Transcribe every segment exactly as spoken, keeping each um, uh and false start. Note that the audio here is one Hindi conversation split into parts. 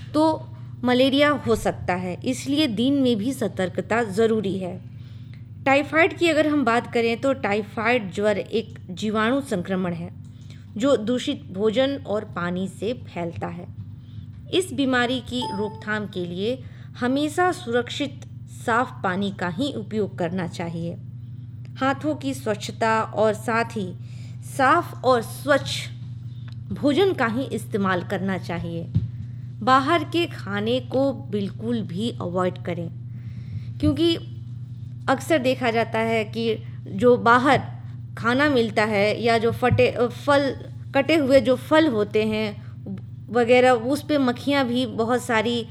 तो मलेरिया हो सकता है, इसलिए दिन में भी सतर्कता ज़रूरी है। टाइफाइड की अगर हम बात करें तो टाइफाइड ज्वर एक जीवाणु संक्रमण है जो दूषित भोजन और पानी से फैलता है। इस बीमारी की रोकथाम के लिए हमेशा सुरक्षित साफ पानी का ही उपयोग करना चाहिए। हाथों की स्वच्छता और साथ ही साफ और स्वच्छ भोजन का ही इस्तेमाल करना चाहिए। बाहर के खाने को बिल्कुल भी अवॉइड करें, क्योंकि अक्सर देखा जाता है कि जो बाहर खाना मिलता है या जो फटे फल कटे हुए जो फल होते हैं वगैरह, उस पे मक्खियाँ भी बहुत सारी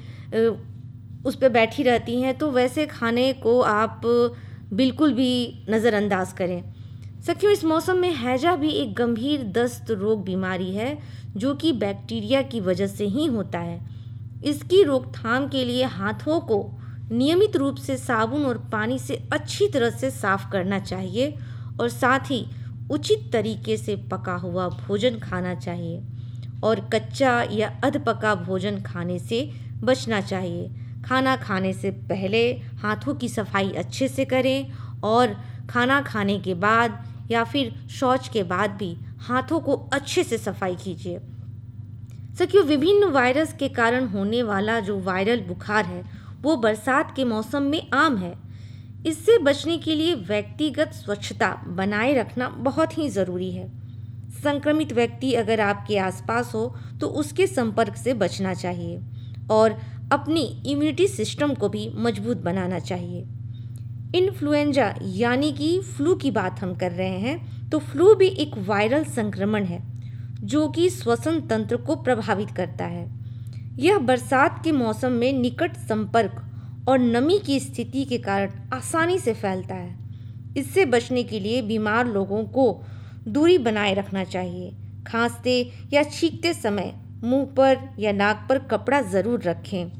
उस पे बैठी रहती हैं, तो वैसे खाने को आप बिल्कुल भी नज़रअंदाज करें। सखियों, इस मौसम में हैजा भी एक गंभीर दस्त रोग बीमारी है जो कि बैक्टीरिया की वजह से ही होता है। इसकी रोकथाम के लिए हाथों को नियमित रूप से साबुन और पानी से अच्छी तरह से साफ करना चाहिए और साथ ही उचित तरीके से पका हुआ भोजन खाना चाहिए और कच्चा या अधपका भोजन खाने से बचना चाहिए। खाना खाने से पहले हाथों की सफाई अच्छे से करें और खाना खाने के बाद या फिर शौच के बाद भी हाथों को अच्छे से सफाई कीजिए। सखियों, विभिन्न वायरस के कारण होने वाला जो वायरल बुखार है वो बरसात के मौसम में आम है। इससे बचने के लिए व्यक्तिगत स्वच्छता बनाए रखना बहुत ही ज़रूरी है। संक्रमित व्यक्ति अगर आपके आसपास हो तो उसके संपर्क से बचना चाहिए और अपनी इम्यूनिटी सिस्टम को भी मजबूत बनाना चाहिए। इन्फ्लुएंजा यानी कि फ्लू की बात हम कर रहे हैं, तो फ्लू भी एक वायरल संक्रमण है जो कि श्वसन तंत्र को प्रभावित करता है। यह बरसात के मौसम में निकट संपर्क और नमी की स्थिति के कारण आसानी से फैलता है। इससे बचने के लिए बीमार लोगों को दूरी बनाए रखना चाहिए। खांसते या छींकते समय मुंह पर या नाक पर कपड़ा ज़रूर रखें।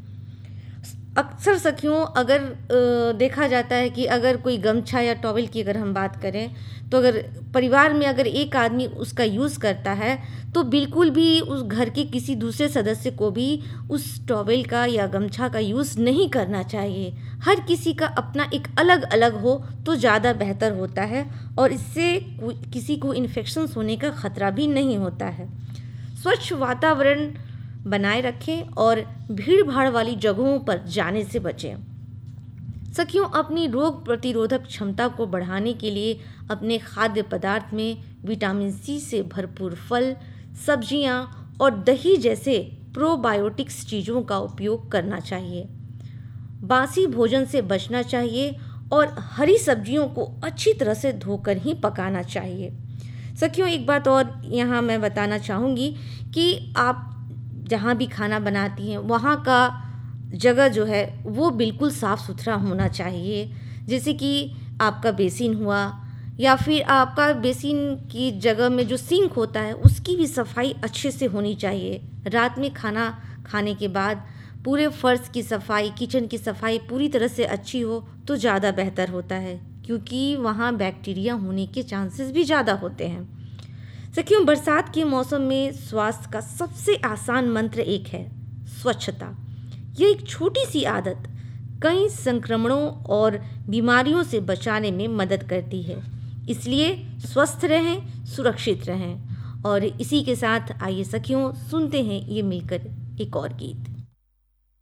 अक्सर सखियों, अगर देखा जाता है कि अगर कोई गमछा या टॉवल की अगर हम बात करें तो अगर परिवार में अगर एक आदमी उसका यूज़ करता है तो बिल्कुल भी उस घर के किसी दूसरे सदस्य को भी उस टॉवल का या गमछा का यूज़ नहीं करना चाहिए। हर किसी का अपना एक अलग अलग हो तो ज़्यादा बेहतर होता है और इससे किसी को इन्फेक्शंस होने का खतरा भी नहीं होता है। स्वच्छ वातावरण बनाए रखें और भीड़ भाड़ वाली जगहों पर जाने से बचें। सखियों, अपनी रोग प्रतिरोधक क्षमता को बढ़ाने के लिए अपने खाद्य पदार्थ में विटामिन सी से भरपूर फल, सब्जियां और दही जैसे प्रोबायोटिक्स चीज़ों का उपयोग करना चाहिए। बासी भोजन से बचना चाहिए और हरी सब्जियों को अच्छी तरह से धोकर ही पकाना चाहिए। सखियों, एक बात और यहाँ मैं बताना चाहूँगी कि आप जहाँ भी खाना बनाती हैं वहाँ का जगह जो है वो बिल्कुल साफ़ सुथरा होना चाहिए। जैसे कि आपका बेसिन हुआ या फिर आपका बेसिन की जगह में जो सिंक होता है उसकी भी सफाई अच्छे से होनी चाहिए। रात में खाना खाने के बाद पूरे फर्श की सफाई, किचन की सफाई पूरी तरह से अच्छी हो तो ज़्यादा बेहतर होता है, क्योंकि वहाँ बैक्टीरिया होने के चांसेस भी ज़्यादा होते हैं। सखियों, बरसात के मौसम में स्वास्थ्य का सबसे आसान मंत्र एक है, स्वच्छता। यह एक छोटी सी आदत कई संक्रमणों और बीमारियों से बचाने में मदद करती है। इसलिए स्वस्थ रहें, सुरक्षित रहें। और इसी के साथ आइए सखियों सुनते हैं ये मिलकर एक और गीत।